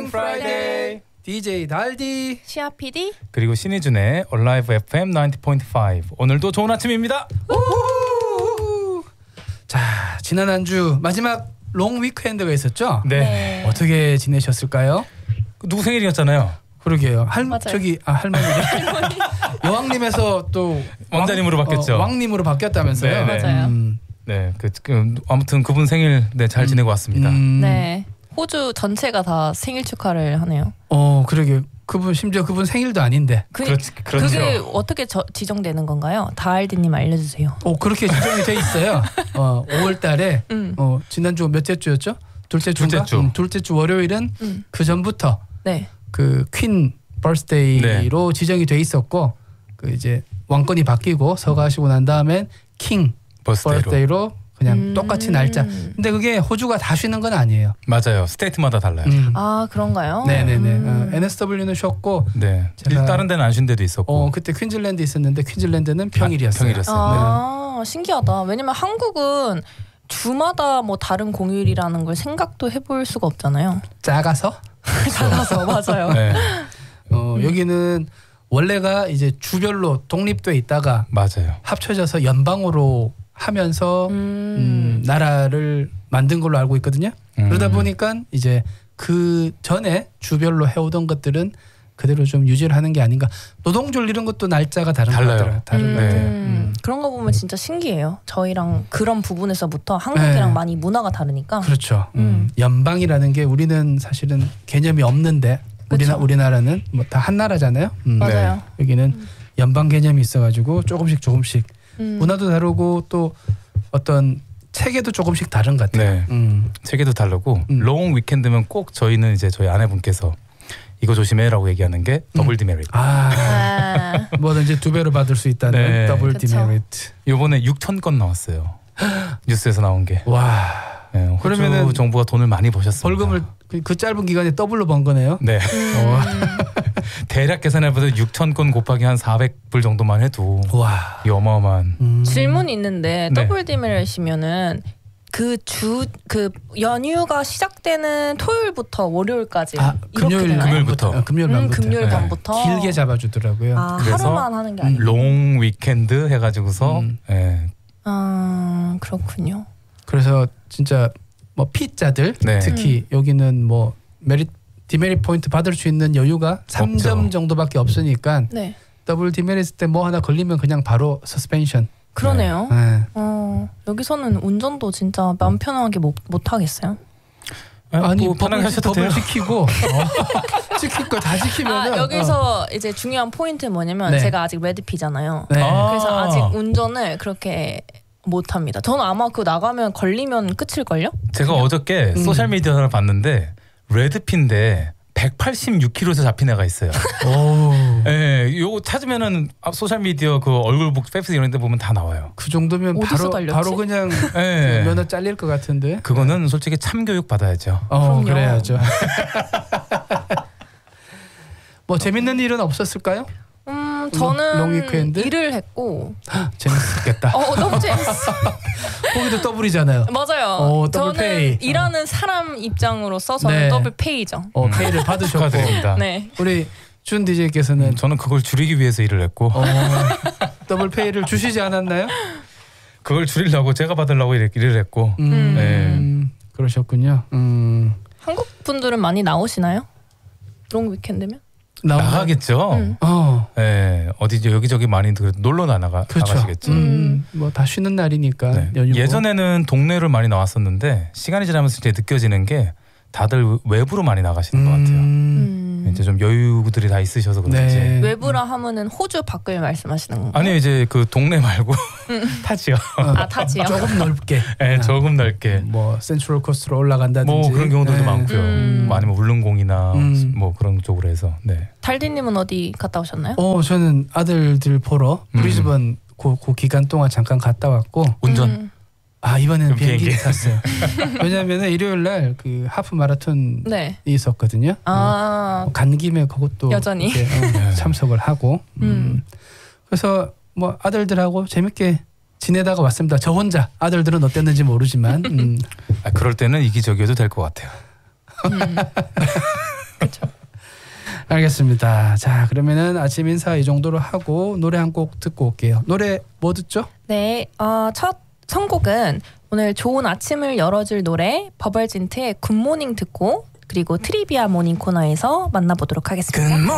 프라이데이. DJ 달디, 시아 PD, 그리고 신희준의 Alive FM 90.5. 오늘도 좋은 아침입니다. 자, 지난 한 주 마지막 롱 위크엔드가 있었죠? 네. 어떻게 지내셨을까요? 누구 생일이었잖아요. 그러게요. 맞아요. 할머니. 여왕님에서 또 왕자님으로 바뀌었죠. 왕님으로 바뀌었다면서요? 네, 네. 맞아요. 네, 아무튼 그분 생일 잘 지내고 왔습니다. 네, 호주 전체가 다 생일 축하를 하네요. 그러게요. 심지어 그분 생일도 아닌데. 그렇죠. 그게 어떻게 지정되는 건가요? 다알디님 알려주세요. 그렇게 지정이 돼 있어요. 5월달에 지난주 몇째 주였죠? 둘째 주인가? 둘째 주 월요일은 그 전부터 네. 그 퀸 버스데이로 지정이 돼 있었고, 그 이제 왕권이 바뀌고 서가시고 난 다음엔 킹 버스데이로 그냥 똑같이 날짜. 근데 그게 호주가 다 쉬는 건 아니에요. 맞아요. 스테이트마다 달라요. 아, 그런가요? 네네네. NSW는 쉬었고, 네. 다른 데는 안 쉰 데도 있었고. 그때 퀸즐랜드 있었는데 퀸즐랜드는 평일이었어요. 평일이었어요. 아, 신기하다. 왜냐면 한국은 주마다 뭐 다른 공휴일이라는 걸 생각도 해볼 수가 없잖아요. 작아서 맞아요. 네. 여기는 원래가 이제 주별로 독립돼 있다가 맞아요. 합쳐져서 연방으로 하면서 나라를 만든 걸로 알고 있거든요. 그러다 보니까 이제 그 전에 주별로 해오던 것들은 그대로 좀 유지를 하는 게 아닌가. 노동절 이런 것도 날짜가 달라요. 다른 것 같아요. 그런 거 보면 진짜 신기해요. 저희랑 그런 부분에서부터 한국이랑 많이 문화가 다르니까. 그렇죠. 연방이라는 게 우리는 사실은 개념이 없는데 우리나라는 뭐 다 한 나라잖아요. 맞아요. 네. 여기는 연방 개념이 있어가지고 조금씩 문화도 다르고 또 어떤 체계도 조금씩 다른 것 같아요. 네. 체계도 다르고 롱 위켄드면 꼭 저희는 이제 저희 아내분께서 이거 조심해라고 얘기하는 게 더블 디메리트. 뭐든지 두 배로 받을 수 있다는 네. 더블 그쵸. 디메리트. 이번에 6,000건 나왔어요. 뉴스에서 나온 게. 와. 네, 그러면은 정부가 돈을 많이 버셨습니다. 벌금을 그 짧은 기간에 더블로 번 거네요. 네. 대략 계산해보면 6,000건 곱하기 한 400불 정도만 해도 와. 이 어마어마한. 질문이 있는데 네. 더블 디메리시면은 그 연휴가 시작되는 토요일부터 월요일까지 이렇게 되나요? 금요일부터. 금요일 밤부터. 금요일 밤부터 길게 잡아주더라고요. 그래서 하루만 하는 게 아니고. 롱 위켄드 해가지고서 그렇군요. 그래서 진짜 뭐 피자들 네. 특히 여기는 뭐 디메리트 포인트 받을 수 있는 여유가 3점 정도밖에 없으니까 네. 더블 디메리트 때 뭐 하나 걸리면 그냥 바로 서스펜션. 그러네요. 네. 여기서는 운전도 진짜 마음 편하게 못 하겠어요. 아니 뭐 편하게 하셔도 돼요. 법을 지키고 지킬 거 다 지키면은 여기서 이제 중요한 포인트는 뭐냐면 네. 제가 아직 레드피잖아요. 네. 그래서 아직 운전을 그렇게 못합니다. 저는 아마 그거 나가면 걸리면 끝일걸요? 제가 어저께 소셜 미디어를 봤는데 레드핀데 186km에서 잡힌 애가 있어요. 네, 요거 찾으면은 소셜 미디어 그 얼굴북 페이스 이런 데 보면 다 나와요. 그 정도면 어디서 달렸지? 바로 그냥 네. 면허 잘릴 것 같은데. 그거는 솔직히 참교육 받아야죠. 그럼요. 그래야죠. 뭐 재밌는 일은 없었을까요? 저는 롱 위크엔드? 일을 했고 재밌었겠다. 너무 재밌어. 거기도 더블이잖아요. 맞아요. 더블 저는 페이. 일하는 사람 입장으로서 저는 네. 더블 페이죠. 페이를 받으셨고. 축하드립니다. 네. 우리 준 DJ께서는 저는 그걸 줄이기 위해서 일을 했고 더블 페이를 주시지 않았나요? 그걸 줄이려고 제가 받으려고 일을 했고 그러셨군요. 한국 분들은 많이 나오시나요? 롱 위켄드면? 나가겠죠. 네, 어디 여기저기 많이 놀러 나가시겠죠. 뭐 다 쉬는 날이니까. 네. 연휴고. 예전에는 동네를 많이 나왔었는데 시간이 지나면서 이제 느껴지는 게 다들 외부로 많이 나가시는 것 같아요. 이제 좀 여유들이 다 있으셔서 그런지. 네. 외부라 하면은 호주 밖을 말씀하시는 건가요? 아니요, 이제 그 동네 말고 타지요. 타지요? 조금 넓게. 네, 조금 넓게. 뭐 센트럴 코스트로 올라간다든지. 뭐 그런 경우들도 네. 많고요. 뭐 아니면 울릉공이나 뭐 그런 쪽으로 해서. 네. 달디님은 어디 갔다 오셨나요? 저는 아들들 보러 브리즈번 그 기간 동안 잠깐 갔다 왔고. 운전. 이번에는 비행기 탔어요. 왜냐하면 일요일 날 그 하프 마라톤이 네. 있었거든요. 간 김에 그것도 여전히 참석을 하고. 그래서 뭐 아들들하고 재밌게 지내다가 왔습니다. 저 혼자. 아들들은 어땠는지 모르지만. 그럴 때는 이기적이어도 될 것 같아요. 알겠습니다. 자, 그러면은 아침 인사 이 정도로 하고 노래 한 곡 듣고 올게요. 노래 뭐 듣죠? 네, 첫 선곡은 오늘 좋은 아침을 열어줄 노래 버벌진트의 굿모닝 듣고 그리고 트리비아 모닝 코너에서 만나보도록 하겠습니다.